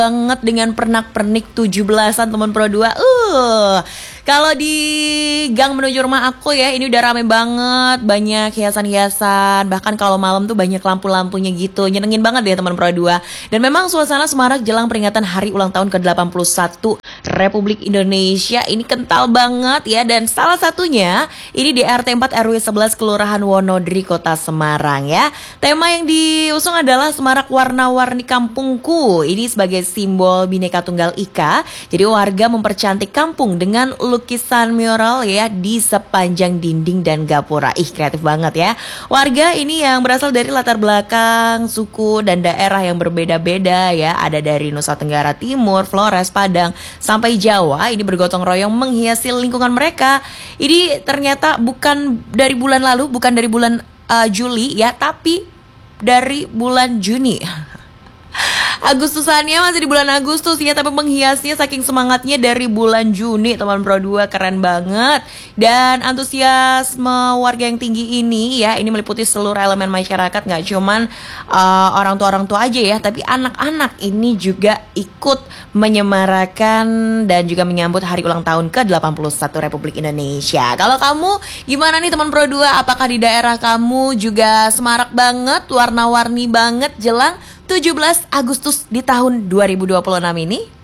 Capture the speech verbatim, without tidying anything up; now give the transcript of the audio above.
banget dengan pernak-pernik tujuh belasan teman Pro dua. Uh, kalau di gang menuju rumah aku ya, ini udah rame banget, banyak hiasan-hiasan. Bahkan kalau malam tuh banyak lampu-lampunya gitu. Nyenengin banget deh teman Pro dua. Dan memang suasana semarak jelang peringatan hari ulang tahun ke delapan puluh satu Republik Indonesia ini kental banget ya. Dan salah satunya ini di R T empat R W sebelas Kelurahan Wonodri, Kota Semarang ya. Tema yang diusung adalah Semarak Warna-Warni Kampungku. Ini sebagai simbol Bhinneka Tunggal Ika. Jadi warga mempercantik kampung dengan lukisan mural ya di sepanjang dinding dan gapura. Ih, kreatif banget ya. Warga ini yang berasal dari latar belakang, suku dan daerah yang berbeda-beda ya. Ada dari Nusa Tenggara Timur, Flores, Padang sampai Jawa. Ini bergotong royong menghiasi lingkungan mereka. Ini ternyata bukan dari bulan lalu, bukan dari bulan uh, Juli ya, tapi dari bulan Juni. Agustusannya masih di bulan Agustus ya, tapi menghiasnya saking semangatnya dari bulan Juni teman Pro dua, keren banget. Dan antusiasme warga yang tinggi ini ya, ini meliputi seluruh elemen masyarakat, gak cuman uh, orang tua-orang tua aja ya, tapi anak-anak ini juga ikut menyemarakan dan juga menyambut hari ulang tahun ke delapan puluh satu Republik Indonesia. Kalau kamu gimana nih teman Pro dua? Apakah di daerah kamu juga semarak banget, warna-warni banget jelang tujuh belas Agustus di tahun dua ribu dua puluh enam ini?